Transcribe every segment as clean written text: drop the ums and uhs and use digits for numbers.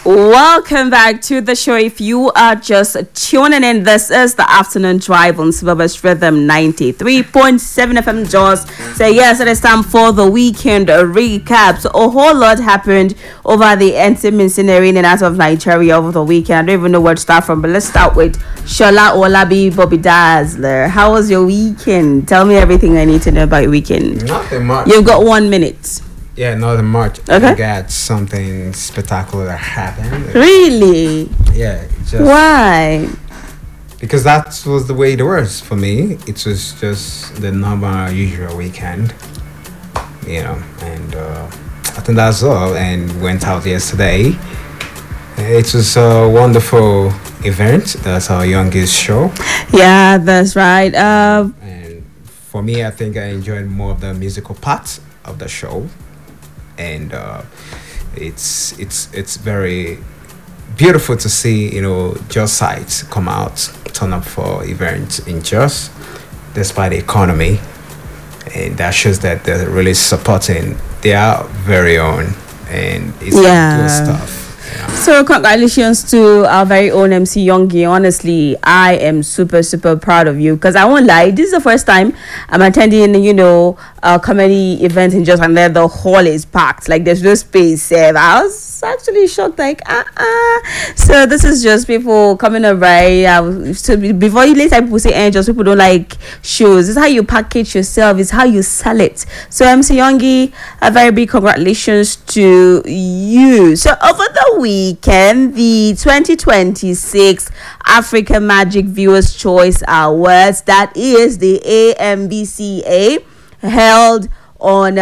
Welcome back to the show. If you are just tuning in, this is the afternoon drive on Silverbest Rhythm 93.7 FM Jaws. So yes, it is time for the weekend recap. So a whole lot happened over the NTM scenery in and out of Nigeria over the weekend. I don't even know where to start from, but let's start with Shola Olabi Bobby Dazzler. How was your weekend? Tell me everything I need to know about your weekend. Nothing much. You've got 1 minute. Yeah, nothing much. Okay. I got something spectacular that happened. Really? Yeah. Why? Because that was the way it was for me. It was just the normal, usual weekend. And I think that's all. And went out yesterday. It was a wonderful event. That's our youngest show. Yeah, that's right. And for me, I think I enjoyed more of the musical part of the show. And it's very beautiful to see Jos sites come out, turn up for events in Jos despite the economy, and that shows that they're really supporting their very own, and it's good stuff. So congratulations to our very own MC Youngie. Honestly, I am super proud of you, because I won't lie, this is the first time I'm attending a comedy event in Jos, and then the hall is packed, like there's no space. I was actually shocked, like so this is just people coming up, right? So before you later people say Just people don't like shows. It's how you package yourself, it's how you sell it. So MC Youngie, a very big congratulations to you. So over the weekend, the 2026 Africa Magic Viewers Choice Awards, that is the AMVCA, held on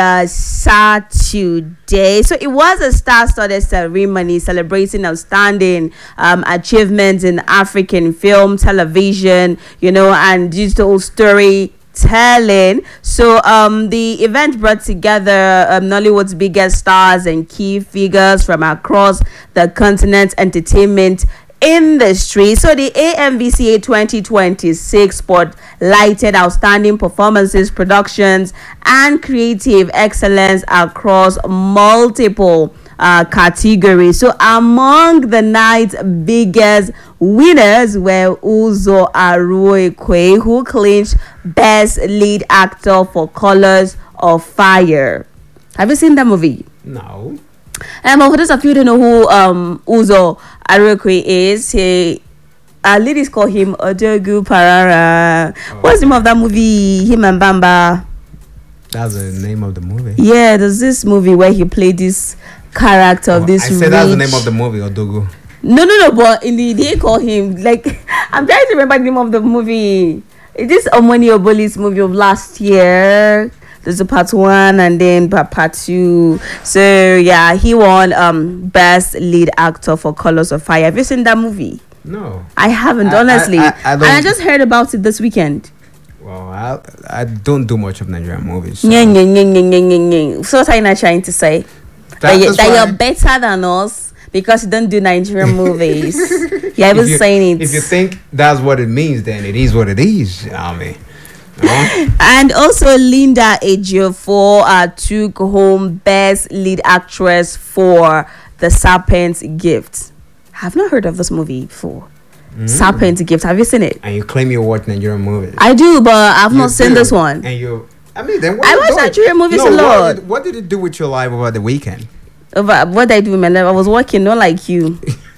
Saturday. So it was a star-studded ceremony celebrating outstanding achievements in African film, television, and digital storytelling. So the event brought together Nollywood's biggest stars and key figures from across the continent's entertainment industry. So the AMVCA 2026 spotlighted outstanding performances, productions, and creative excellence across multiple categories. So among the night's biggest winners were Uzo Aruekwe, who clinched Best Lead Actor for Colors of Fire. Have you seen that movie? No. For those of you who don't know who Uzo Aruekwe is, ladies call him Odogu Parara. What's the name of that movie? Him and Bamba. That's the name of the movie. Yeah, there's this movie where he played this character of this. I said that's the name of the movie, Odogu. No, but they call him, like, I'm trying to remember the name of the movie. It is Omoni Oboli's movie of last year. There's a part 1 and then part 2. So yeah, he won Best Lead Actor for Colors of Fire. Have you seen that movie? No, I haven't, honestly. I don't, and I just heard about it this weekend. Well, I don't do much of Nigerian movies. So, So what are you not trying to say? That you're better than us because you don't do Nigerian movies. You're even saying it. If you think that's what it means, then it is what it is. I mean. And also Linda Ejiofor took home Best Lead Actress for The Serpent's Gift. I've not heard of this movie before. Serpent's Gift. Have you seen it? And you claim you watch Nigerian movies. I do, but I've not seen this one. And then I watch Nigerian movies a lot. What did it do with your life over the weekend? What did I do with my life? I was working, not like you.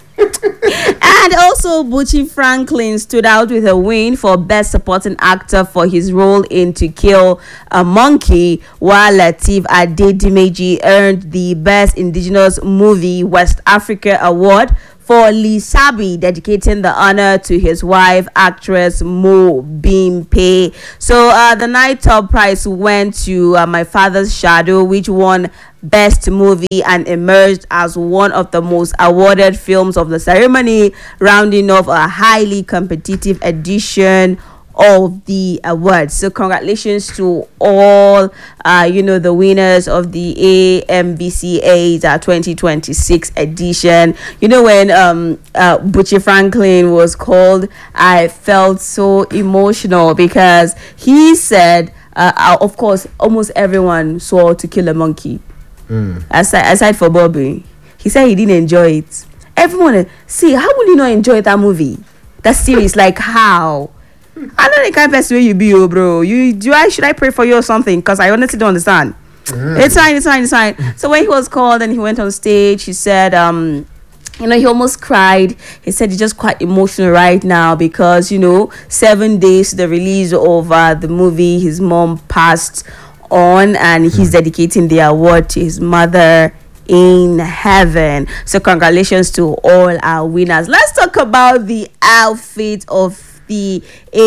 And also Buchi Franklin stood out with a win for Best Supporting Actor for his role in To Kill a Monkey, while Lateef Adedimeji earned the Best Indigenous Movie West Africa Award for Lisabi, dedicating the honor to his wife, actress Mo Bimpe. So the night top prize went to My Father's Shadow, which won Best Movie and emerged as one of the most awarded films of the ceremony, rounding off a highly competitive edition of the awards. So congratulations to all the winners of the AMVCA's 2026 edition. When Buchi Franklin was called, I felt so emotional because he said of course almost everyone saw To Kill a Monkey, aside for Bobby. He said he didn't enjoy it. Everyone, see, how will you not enjoy that movie? That series, like how? I know the kind of person you be, oh, bro. Should I pray for you or something? Because I honestly don't understand. It's fine. So when he was called and he went on stage, he said, he almost cried. He said he's just quite emotional right now because, 7 days to the release of the movie, his mom passed on and he's dedicating the award to his mother in heaven. So congratulations to all our winners. Let's talk about the outfit of the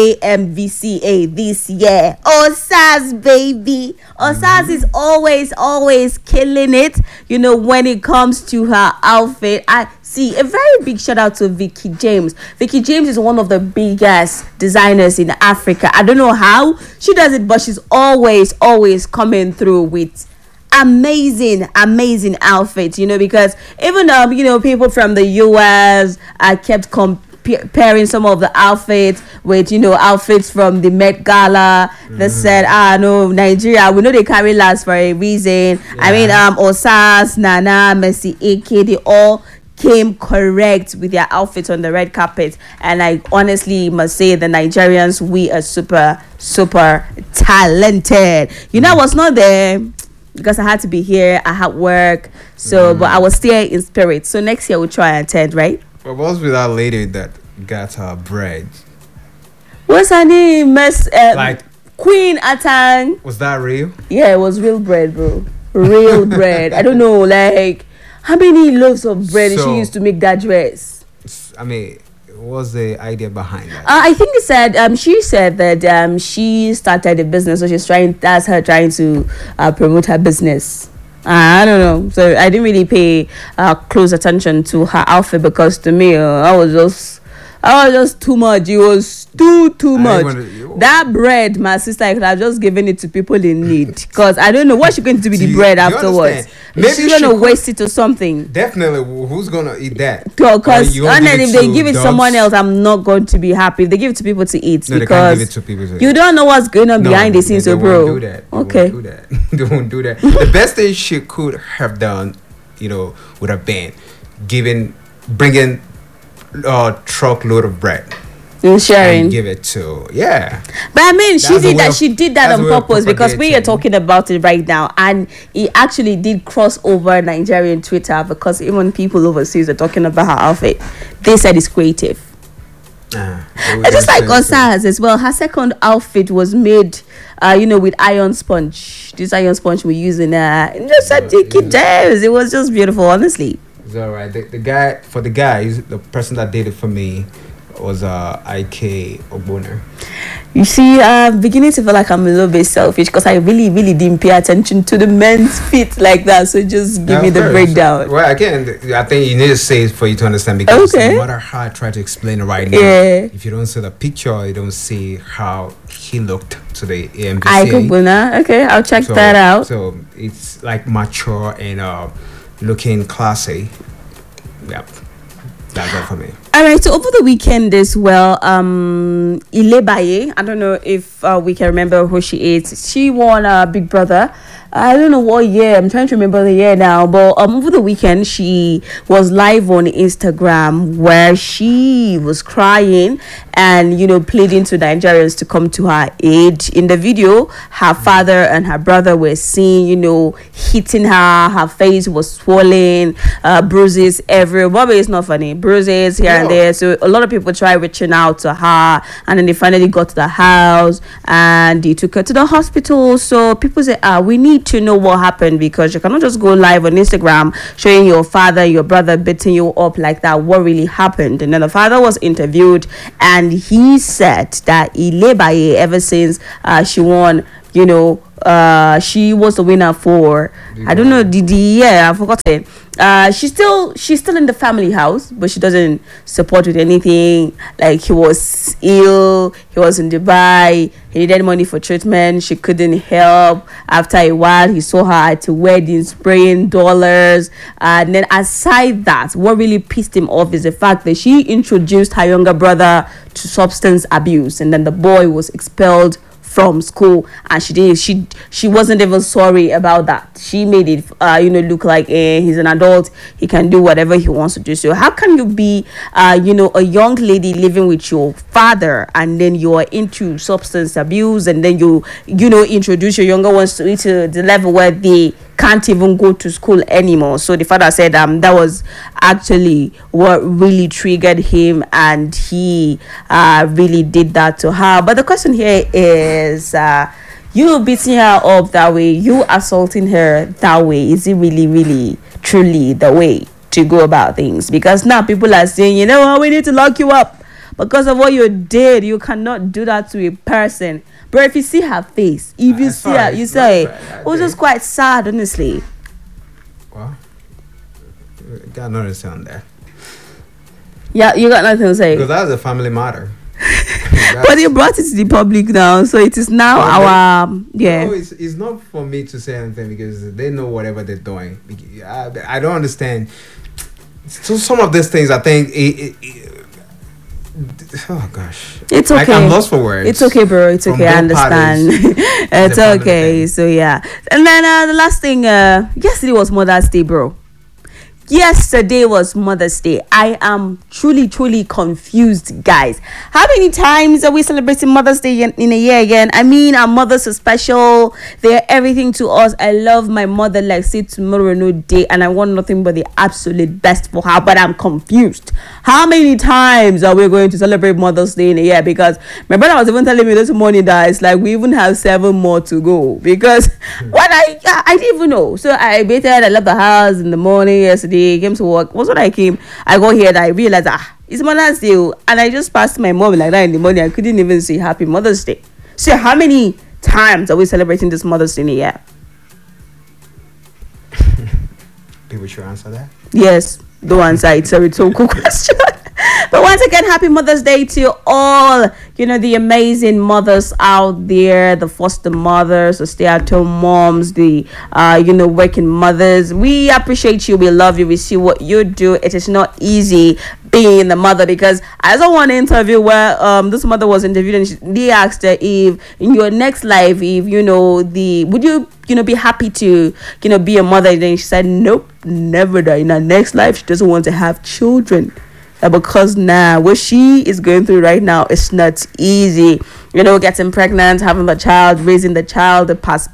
AMVCA this year. Osas, baby. Osas is always killing it, when it comes to her outfit. I see a very big shout out to Vicky James. Vicky James is one of the biggest designers in Africa. I don't know how she does it, but she's always coming through with amazing outfits, because even people from the US kept pairing some of the outfits with outfits from the Met Gala. They said, no, Nigeria, we know they carry last for a reason. I mean, Osas, Nana, Messi, AK, they all came correct with their outfits on the red carpet. And I honestly must say the Nigerians, we are super talented. I was not there because I had to be here. I had work, but I was still in spirit. So next year we'll try and attend, right? But what was with that lady that got her bread? What's her name? Queen Atang. Was that real? Yeah, it was real bread, bro. Real bread. I don't know, how many loaves of bread did she used to make that dress? I mean, what was the idea behind that? I think she said that she started a business, so that's her trying to promote her business. I don't know. So I didn't really pay close attention to her outfit because to me, I was just too much. It was too much. That bread, my sister, I could have just given it to people in need because I don't know what she's going to do with the bread afterwards. Maybe she's going to waste it or something. Definitely. Who's going to eat that? Because if they give it to someone else, I'm not going to be happy. If they give it to people to eat, no, because they can't give it to people to eat. You don't know what's going on behind the scenes, they bro. Won't do that. Okay. They won't do that. The best thing she could have done, would have been bringing a truckload of bread and sharing and give it to but I mean she did that on purpose because we are talking about it right now and it actually did cross over Nigerian Twitter because even people overseas are talking about her outfit. They said it's creative. It's just like Osas as well. Her second outfit was made with iron sponge. This iron sponge we use in just a Vicky James. It was just beautiful, honestly. It's all right. The guys, the person that did it for me was IK Ogboner. You see, I'm beginning to feel like I'm a little bit selfish because I really didn't pay attention to the men's feet like that. So just give me the breakdown. Well, again, I think you need to say it for you to understand because no matter how I try to explain it right now, if you don't see the picture, you don't see how he looked to the AMVCA. IK Ogboner. Okay, I'll check that out. So it's like mature and looking classy. Yep. That's all for me. All right, so over the weekend as well, Ilebaye, I don't know if we can remember who she is. She won Big Brother. I don't know what year. I'm trying to remember the year now. But over the weekend, she was live on Instagram where she was crying and, pleading to Nigerians to come to her aid. In the video, her father and her brother were seen, hitting her. Her face was swollen, bruises everywhere. Bobby, it's not funny. Bruises here and there. So a lot of people tried reaching out to her. And then they finally got to the house and they took her to the hospital. So people say, we need to know what happened because you cannot just go live on Instagram showing your father, your brother beating you up like that. What really happened? And then the father was interviewed and he said that Ilebaye, ever since she won, she was the winner for I don't know I forgot it. She's still in the family house, but she doesn't support with anything. Like he was ill, he was in Dubai, he needed money for treatment, she couldn't help. After a while, he saw her at a wedding spraying dollars. And then aside that, what really pissed him off is the fact that she introduced her younger brother to substance abuse, and then the boy was expelled from school, and she wasn't even sorry about that. She made it look like he's an adult, he can do whatever he wants to do. So how can you be a young lady living with your father, and then you are into substance abuse, and then you introduce your younger ones to it to the level where they can't even go to school anymore? So the father said that was actually what really triggered him, and he really did that to her. But the question here is, you beating her up that way, you assaulting her that way, is it really, really, truly the way to go about things? Because now people are saying, we need to lock you up because of what you did. You cannot do that to a person. But if you see her face, if you see her, you say it was just quite sad, honestly. Well, you got nothing to say on that. Yeah, you got nothing to say. Because that's a family matter. But you brought it to the public now, so it is now No, it's not for me to say anything, because they know whatever they're doing. I don't understand. So some of these things, I think oh gosh, it's okay. I'm lost for words. It's okay, bro. It's okay. I understand. It's okay. So yeah, and then the last thing. Yesterday was Mother's Day, bro. Yesterday was Mother's Day. I am truly confused, guys. How many times are we celebrating Mother's Day in a year again? I mean, our mothers are special. They're everything to us. I love my mother like say tomorrow no day, and I want nothing but the absolute best for her. But I'm confused. How many times are we going to celebrate Mother's Day in a year? Because my brother was even telling me this morning that it's like we even have 7 more to go. Because what I didn't even know. So I waited. I left the house in the morning yesterday. Came to work. Was when I came, I got here and I realized it's Mother's Day, and I just passed my mom like that in the morning. I couldn't even say Happy Mother's Day. So how many times are we celebrating this Mother's Day in a year? People should answer that. Yes, don't answer. It's a rhetorical question. But once again, happy Mother's Day to all, the amazing mothers out there, the foster mothers, the stay-at-home moms, the, working mothers. We appreciate you. We love you. We see what you do. It is not easy being the mother, because I saw one interview where this mother was interviewed, and they asked her if in your next life, if would you be happy to be a mother? And then she said nope, never. That in her next life she doesn't want to have children, because now what she is going through right now is not easy. Getting pregnant, having the child, raising the child, the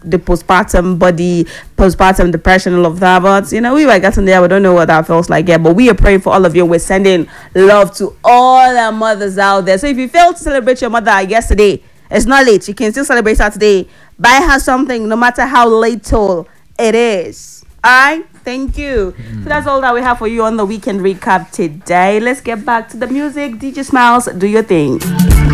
postpartum depression, all of that. But we were getting there. We don't know what that feels like yet, but we are praying for all of you. We're sending love to all our mothers out there. So if you failed to celebrate your mother yesterday, it's not late. You can still celebrate her today. Buy her something, no matter how little it is. All right, thank you. So that's all that we have for you on the weekend recap today. Let's get back to the music. DJ Smiles, do your thing.